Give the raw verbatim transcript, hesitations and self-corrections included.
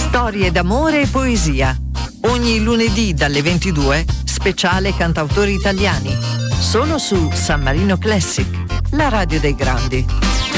Storie d'amore e poesia. Ogni lunedì dalle ventidue, speciale cantautori italiani. Solo su San Marino Classic, la radio dei grandi.